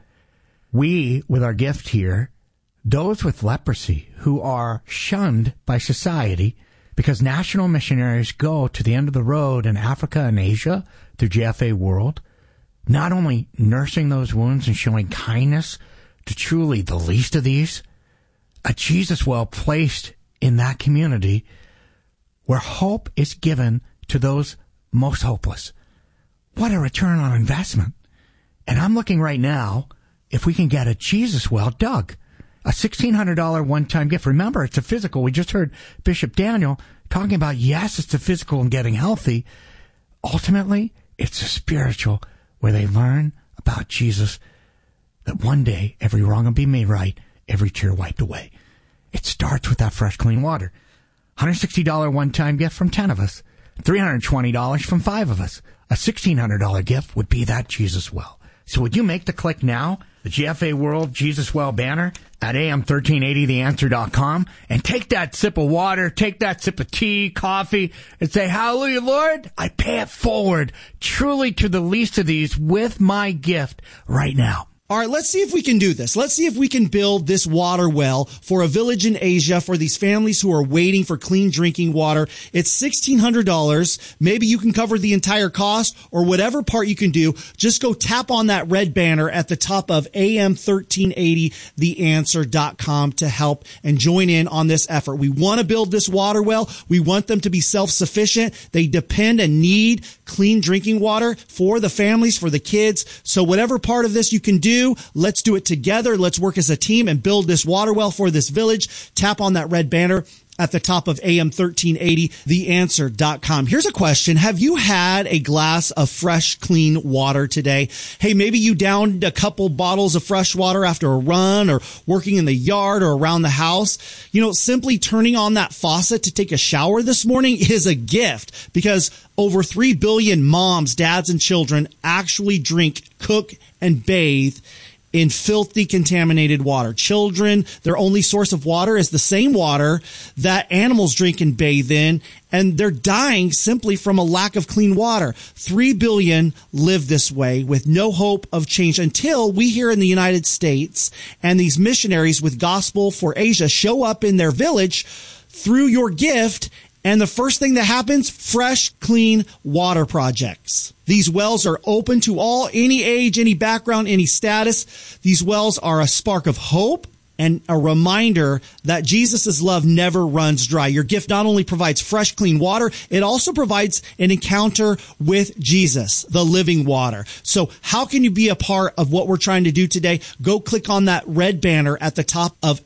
we, with our gift here, those with leprosy who are shunned by society because national missionaries go to the end of the road in Africa and Asia through JFA World, not only nursing those wounds and showing kindness to truly the least of these, a Jesus well placed in that community where hope is given to those most hopeless. What a return on investment. And I'm looking right now if we can get a Jesus well dug, a $1,600 one-time gift. Remember, it's a physical. We just heard Bishop Daniel talking about, yes, it's a physical and getting healthy. Ultimately, it's a spiritual where they learn about Jesus, that one day every wrong will be made right, every tear wiped away. It starts with that fresh, clean water. $160 one-time gift from 10 of us. $320 from 5 of us. A $1,600 gift would be that Jesus well. So would you make the click now, the GFA World Jesus Well banner at AM1380theanswer.com, and take that sip of water, take that sip of tea, coffee, and say, hallelujah, Lord, I pay it forward truly to the least of these with my gift right now. All right, let's see if we can do this. Let's see if we can build this water well for a village in Asia for these families who are waiting for clean drinking water. It's $1,600. Maybe you can cover the entire cost, or whatever part you can do. Just go tap on that red banner at the top of AM1380theanswer.com to help and join in on this effort. We want to build this water well. We want them to be self-sufficient. They depend and need clean drinking water for the families, for the kids. So whatever part of this you can do, let's do it together. Let's work as a team and build this water well for this village. Tap on that red banner at the top of AM1380theanswer.com. Here's a question. Have you had a glass of fresh, clean water today? Hey, maybe you downed a couple bottles of fresh water after a run or working in the yard or around the house. You know, simply turning on that faucet to take a shower this morning is a gift, because over 3 billion moms, dads, and children actually drink, cook, and bathe in filthy, contaminated water. Children, their only source of water is the same water that animals drink and bathe in, and they're dying simply from a lack of clean water. 3 billion live this way with no hope of change until we here in the United States and these missionaries with Gospel for Asia show up in their village through your gift. And the first thing that happens, fresh, clean water projects. These wells are open to all, any age, any background, any status. These wells are a spark of hope and a reminder that Jesus' love never runs dry. Your gift not only provides fresh, clean water, it also provides an encounter with Jesus, the living water. So how can you be a part of what we're trying to do today? Go click on that red banner at the top of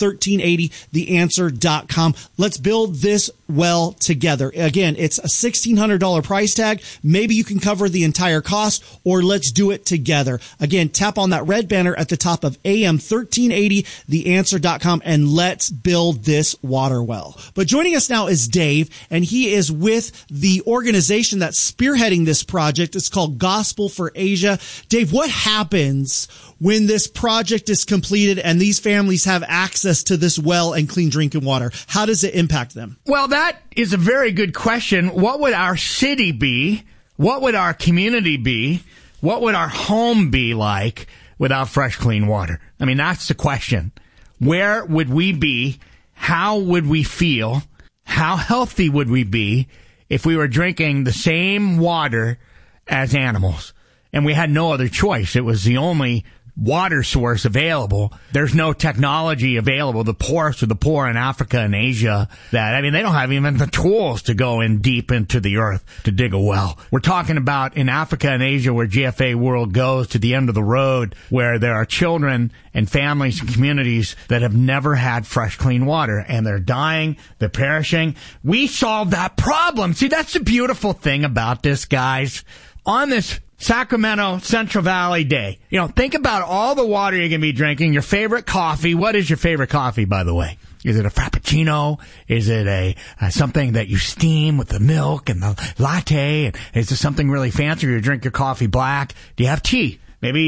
AM1380theanswer.com. Let's build this well together. Again, it's a $1,600 price tag. Maybe you can cover the entire cost, or let's do it together. Again, tap on that red banner at the top of AM1380theanswer.com and let's build this water well. But joining us now is Dave, and he is with the organization that's spearheading this project. It's called Gospel for Asia. Dave, what happens when this project is completed and these families have access to this well and clean drinking water? How does it impact them? Well, that is a very good question. What would our city be? What would our community be? What would our home be like without fresh, clean water? I mean, that's the question. Where would we be? How would we feel? How healthy would we be if we were drinking the same water as animals and we had no other choice? It was the only water source available. There's no technology available. The poorest of the poor in Africa and Asia they don't have even the tools to go in deep into the earth to dig a well. We're talking about in Africa and Asia where GFA World goes to the end of the road, where there are children and families and communities that have never had fresh, clean water, and they're dying, they're perishing. We solved that problem. See, that's the beautiful thing about this, guys. On this Sacramento Central Valley Day, think about all the water you're going to be drinking, your favorite coffee. What is your favorite coffee, by the way? Is it a Frappuccino? Is it a something that you steam with the milk and the latte? And is it something really fancy, or you drink your coffee black? Do you have tea? Maybe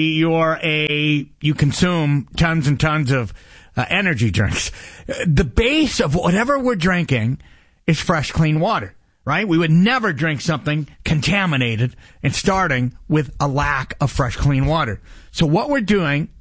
you consume tons and tons of energy drinks. The base of whatever we're drinking is fresh, clean water. Right? We would never drink something contaminated and starting with a lack of fresh, clean water. So what we're doing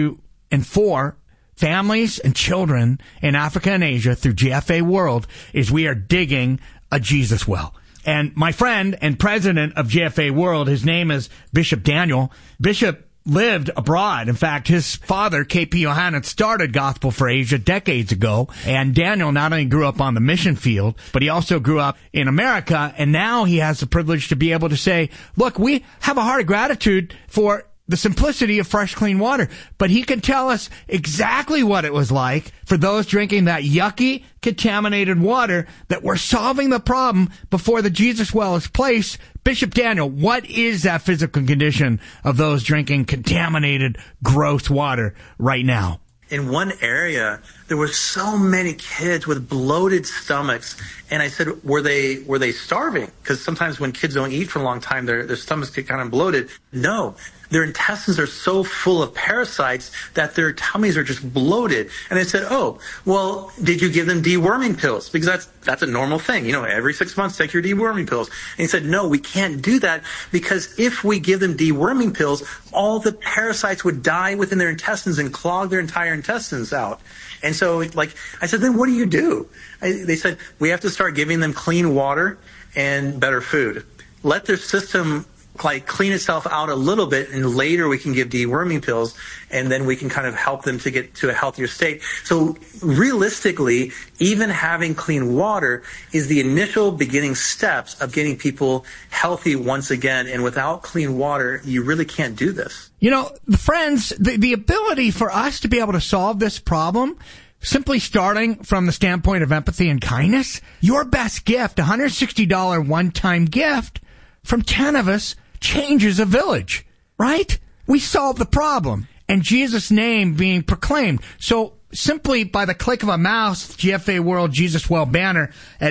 for families and children in Africa and Asia through GFA World is we are digging a Jesus well. And my friend and president of GFA World, his name is Bishop Daniel. Bishop lived abroad. In fact, his father, K.P. Yohanan, started Gospel for Asia decades ago. And Daniel not only grew up on the mission field, but he also grew up in America. And now he has the privilege to be able to say, look, we have a heart of gratitude for the simplicity of fresh, clean water. But he can tell us exactly what it was like for those drinking that yucky, contaminated water, that we're solving the problem before the Jesus well is placed. Bishop Daniel, what is that physical condition of those drinking contaminated, gross water right now? In one area, there were so many kids with bloated stomachs. And I said, were they starving? Because sometimes when kids don't eat for a long time, their stomachs get kind of bloated. No. Their intestines are so full of parasites that their tummies are just bloated. And I said, oh, well, did you give them deworming pills? Because that's a normal thing. Every 6 months, take your deworming pills. And he said, no, we can't do that, because if we give them deworming pills, all the parasites would die within their intestines and clog their entire intestines out. And so, I said, then what do you do? They said, we have to start giving them clean water and better food. Let their system clean itself out a little bit, and later we can give deworming pills, and then we can kind of help them to get to a healthier state. So realistically, even having clean water is the initial beginning steps of getting people healthy once again. And without clean water, you really can't do this. Friends, the ability for us to be able to solve this problem, simply starting from the standpoint of empathy and kindness, your best gift, $160 one-time gift from 10 of us, changes a village, right? We solve the problem, and Jesus' name being proclaimed. So simply by the click of a mouse, GFA World Jesus Well banner at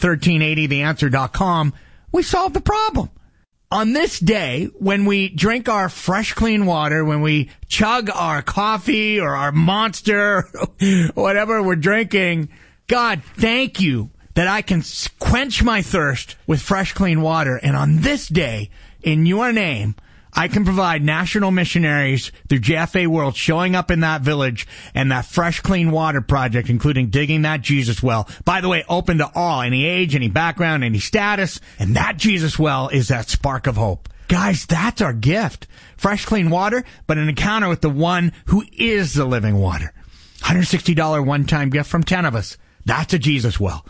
am1380theanswer.com, we solve the problem. On this day, when we drink our fresh, clean water, when we chug our coffee or our Monster, whatever we're drinking, God, thank you that I can quench my thirst with fresh, clean water. And on this day, in your name, I can provide national missionaries through GFA World showing up in that village and that fresh, clean water project, including digging that Jesus well. By the way, open to all, any age, any background, any status. And that Jesus well is that spark of hope. Guys, that's our gift. Fresh, clean water, but an encounter with the one who is the living water. $160 one-time gift from 10 of us. That's a Jesus well.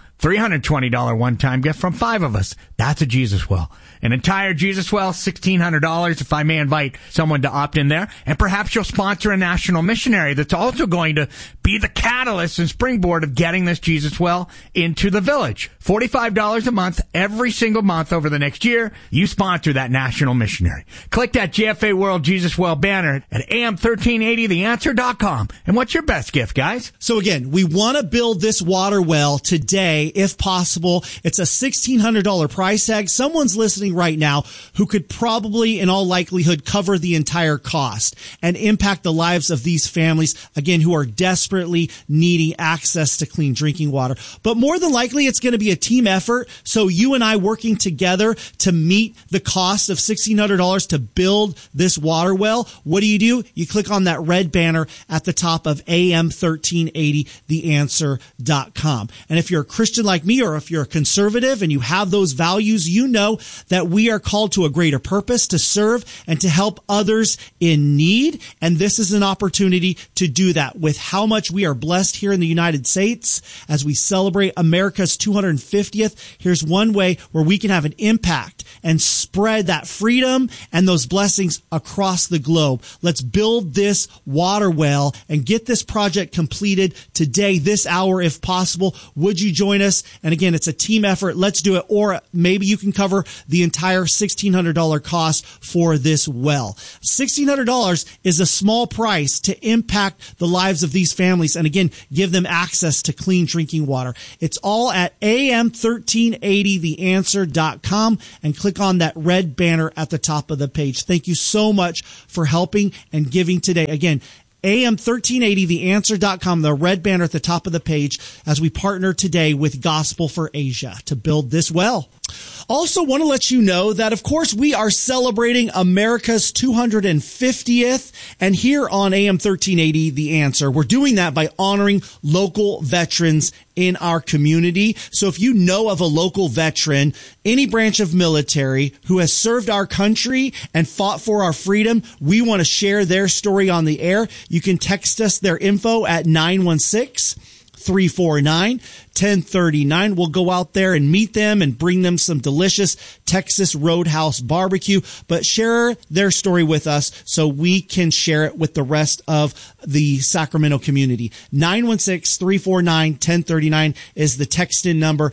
$320 one-time gift from 5 of us. That's a Jesus well. An entire Jesus well, $1,600 if I may invite someone to opt in there. And perhaps you'll sponsor a national missionary that's also going to be the catalyst and springboard of getting this Jesus well into the village. $45 a month, every single month over the next year. You sponsor that national missionary. Click that GFA World Jesus Well banner at am1380theanswer.com. And what's your best gift, guys? So again, we want to build this water well today, if possible. It's a $1,600 price tag. Someone's listening right now who could probably, in all likelihood, cover the entire cost and impact the lives of these families, again, who are desperately needing access to clean drinking water. But more than likely, it's going to be a team effort. So you and I working together to meet the cost of $1,600 to build this water well. What do? You click on that red banner at the top of am1380theanswer.com. And if you're a Christian Christian like me, or if you're a conservative and you have those values, you know that we are called to a greater purpose, to serve and to help others in need. And this is an opportunity to do that. With how much we are blessed here in the United States as we celebrate America's 250th, here's one way where we can have an impact and spread that freedom and those blessings across the globe. Let's build this water well and get this project completed today, this hour, if possible. Would you join us? And again, it's a team effort. Let's do it. Or maybe you can cover the entire $1,600 cost for this well. $1,600 is a small price to impact the lives of these families and again, give them access to clean drinking water. It's all at am1380theanswer.com and click on that red banner at the top of the page. Thank you so much for helping and giving today. Again, am1380theanswer.com, the red banner at the top of the page, as we partner today with Gospel for Asia to build this well. Also want to let you know that, of course, we are celebrating America's 250th. And here on AM 1380, The Answer, we're doing that by honoring local veterans in our community. So if you know of a local veteran, any branch of military who has served our country and fought for our freedom, we want to share their story on the air. You can text us their info at 916-349-1039. We'll go out there and meet them and bring them some delicious Texas Roadhouse barbecue, but share their story with us so we can share it with the rest of the Sacramento community. 916-349-1039 is the text-in number,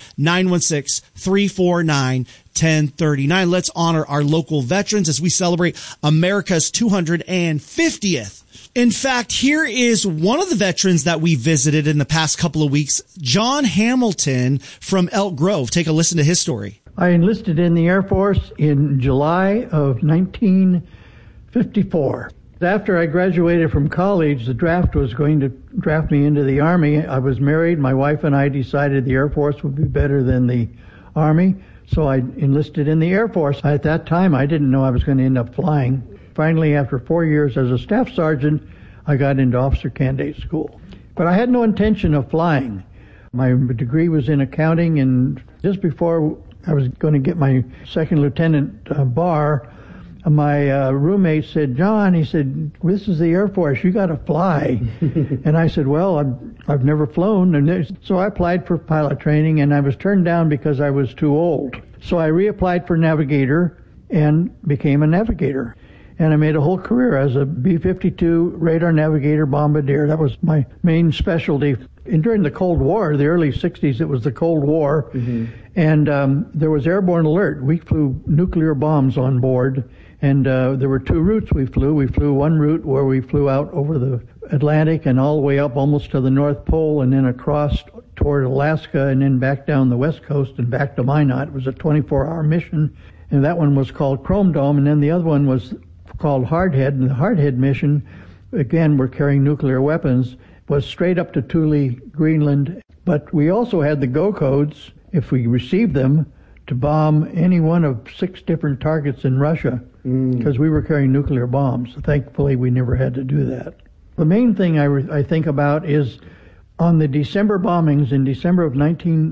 916-349-1039. Let's honor our local veterans as we celebrate America's 250th. In fact, here is one of the veterans that we visited in the past couple of weeks, John Hamilton from Elk Grove. Take a listen to his story. I enlisted in the Air Force in July of 1954. After I graduated from college, the draft was going to draft me into the Army. I was married. My wife and I decided the Air Force would be better than the Army, so I enlisted in the Air Force. At that time, I didn't know I was going to end up flying. Finally, after 4 years as a staff sergeant, I got into officer candidate school. But I had no intention of flying. My degree was in accounting, and just before I was going to get my second lieutenant bar, my roommate said, "John," he said, "this is the Air Force. You got to fly." And I said, "Well, I've never flown." And so I applied for pilot training, and I was turned down because I was too old. So I reapplied for navigator and became a navigator. And I made a whole career as a B-52 radar navigator bombardier. That was my main specialty. And during the Cold War, the early 60s, it was the Cold War. Mm-hmm. And there was airborne alert. We flew nuclear bombs on board. And there were two routes we flew. We flew one route where we flew out over the Atlantic and all the way up almost to the North Pole and then across toward Alaska and then back down the West Coast and back to Minot. It was a 24-hour mission. And that one was called Chrome Dome. And then the other one was called Hardhead, and the Hardhead mission, again, we're carrying nuclear weapons, was straight up to Thule, Greenland. But we also had the go codes, if we received them, to bomb any one of 6 different targets in Russia, because we were carrying nuclear bombs. Thankfully, we never had to do that. The main thing I think about is on the December bombings in December of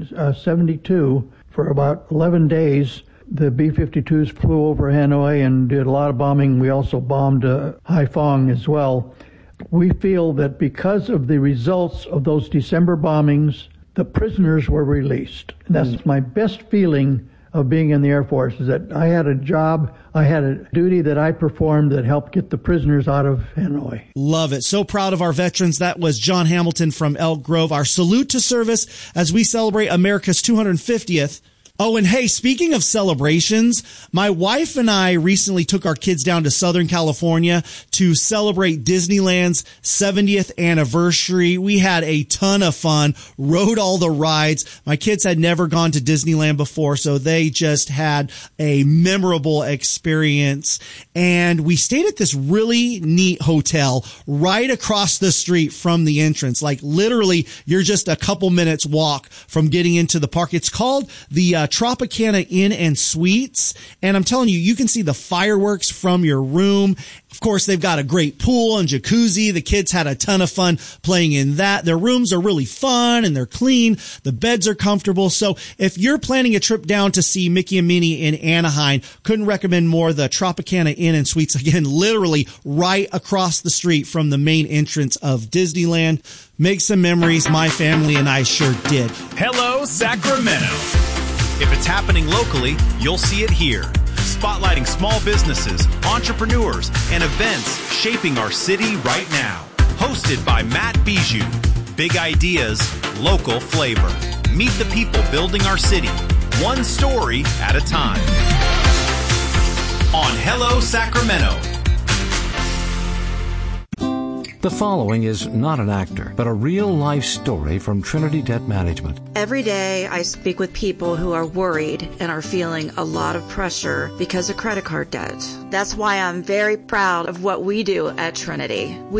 1972, for about 11 days, the B-52s flew over Hanoi and did a lot of bombing. We also bombed Haiphong as well. We feel that because of the results of those December bombings, the prisoners were released. And that's my best feeling of being in the Air Force, is that I had a job, I had a duty that I performed that helped get the prisoners out of Hanoi. Love it. So proud of our veterans. That was John Hamilton from Elk Grove. Our salute to service as we celebrate America's 250th. Oh, and hey, speaking of celebrations, my wife and I recently took our kids down to Southern California to celebrate Disneyland's 70th anniversary. We had a ton of fun, rode all the rides. My kids had never gone to Disneyland before, so they just had a memorable experience. And we stayed at this really neat hotel right across the street from the entrance. Like literally, you're just a couple minutes walk from getting into the park. It's called the Tropicana Inn and Suites. And I'm telling you, you can see the fireworks from your room. Of course, they've got a great pool and jacuzzi. The kids had a ton of fun playing in that. Their rooms are really fun and they're clean. The beds are comfortable. So if you're planning a trip down to see Mickey and Minnie in Anaheim, couldn't recommend more the Tropicana Inn and Suites. Again, literally right across the street from the main entrance of Disneyland. Make some memories. My family and I sure did. Hello, Sacramento. If it's happening locally, you'll see it here. Spotlighting small businesses, entrepreneurs, and events shaping our city right now. Hosted by Matt Bijou. Big ideas, local flavor. Meet the people building our city, one story at a time. On Hello, Sacramento. The following is not an actor, but a real-life story from Trinity Debt Management. Every day I speak with people who are worried and are feeling a lot of pressure because of credit card debt. That's why I'm very proud of what we do at Trinity.